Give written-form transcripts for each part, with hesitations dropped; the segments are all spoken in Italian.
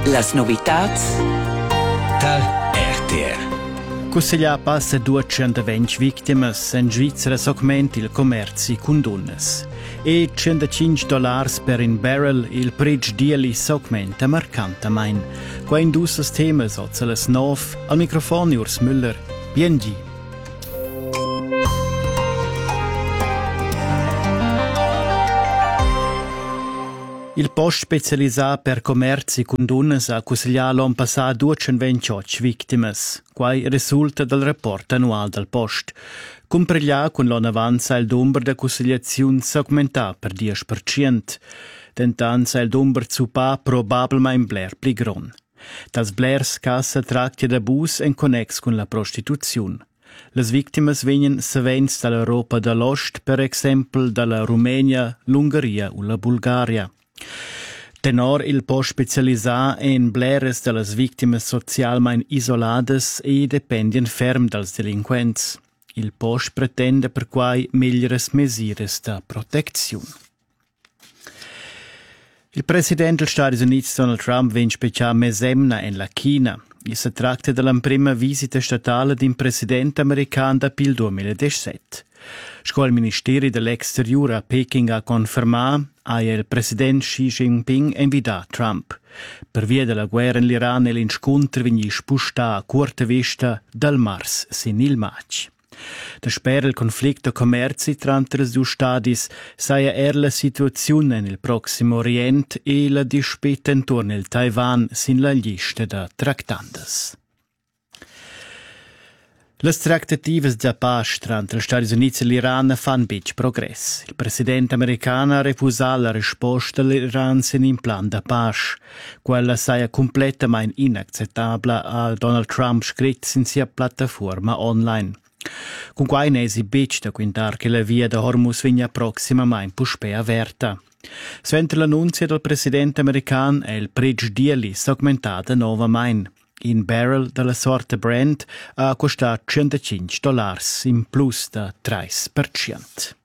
Las novitats da RTR. Cusseglià passa 220 vittimas in Svizzera segment il commerci cun dunnas. E $105 per in barrel il prezzo dieli segmenta marcantamain. Qua indusas temas ozelas 9 al microfono Urs Müller. BNG. Il post specializzato per commerci con dunnas ha consigliato l'anno passato 228 vittimas. Quai risulta dal rapporto annuale del post. Compreglià con l'anno avanza il numero di consigliazioni augmentato per 10%. Tentanza il numero zu pa probabilmente Blair più grande. Das Blairs cassa tractia d'abus in connex con la prostituzione. Le vittimas vengono savens dall'Europa dell'Ost, per esempio dalla Rumenia, l'Ungheria o la Bulgaria. Tenor il post specializzato in bleres delle vittime socialmente isolades e dependien ferm dals delinquents. Il post pretende per quai migliores mesures da protezione. Il presidente degli Stati Uniti Donald Trump viene speciale mesemna in la China. Si tratta della prima visita statale di un presidente americano da il 2017. Scuol Ministeri dell'Exterior a Peking ha confermato che il presidente Xi Jinping invita Trump. Per via della guerra in Iran l'incontro viene spostato a corta vista dal mars sin il maggio. Da spera il conflitto commerci tra i due stati sia la situazione nel Prossimo Oriente e la disputa intorno al Taiwan sin la lista da trattandas. Le trattative da pace tra gli Stati Uniti e l'Iran fanno bic progress. Il presidente americano ha refusato la risposta dell'Iran sin un plan da pace. Quella sia completamente inaccettabile a Donald Trump scritto in sia piattaforma online. Con quai ne si bic da quintar che la via da Hormuz vigna prossimamente puspea aperta. Svente l'annunzio del presidente americano è il prezzo dieli augmentato nuovamente. In barrel della sorta Brent ha costato $105, in plus da 3%.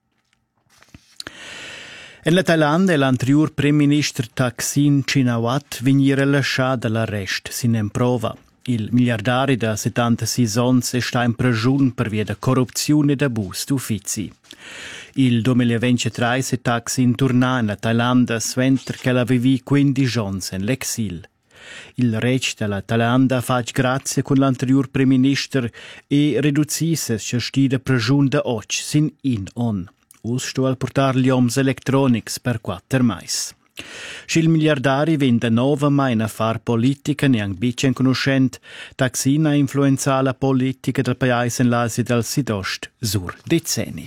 In la Thailandia, l'anterior Prime Minister Thaksin Shinawatra venne rilasciato dall'arresto sin in prova. Il miliardario da 76 anni sta in prigione per via di corruzione ed abuso d'uffici. Il 2023 si Thaksin tornò in la Thailandia mentre che aveva 15 anni in l'exil. Il re della Thailandia fa grazie con l'anterior Prime Minister e riducisse la prigione da 8 sin in on. Usto al portare gli oms electronics per 4 mais. Il miliardario vende nuovamente in affari politica neanche bicen conoscente, Thaksin ha influenzato la politica del paese in l'Asia del Sud-Est sur decenni.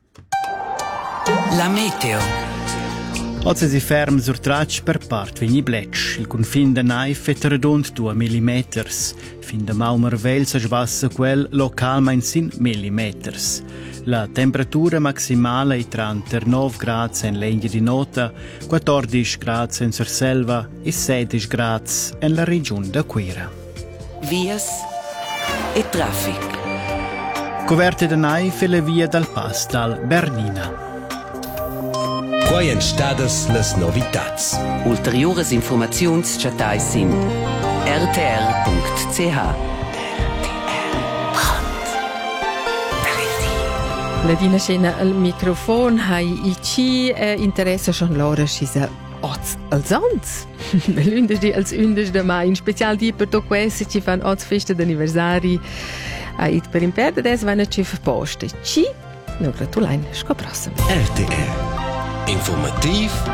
La meteo. Oggi si ferma sur traccia per parte vigni blecci. Il confine da Naif è redondo 2 mm. Fin da Maumervel si svassa quel localmente sin millimeters. La temperatura maximale è tra 9 gradi in Legna di Nota, 14 gradi in Surselva e 16 gradi in la regione da Quera. Vias e traffic. Coverte da Naif e le vie dal Pass dal Bernina. Quai en stadas las novitats. Ulteriores informaziuns chatai sin rtr.ch. La dina scena al microfono hai ici interessa schon l'ora scisa oz als ans. L'undici als 11 de mai, in special di per to queste ci fan oz festa d'anniversari. Ait per imperde des vanno ci poste. Ci no gratulain, sco prossimo. RTR. Informativ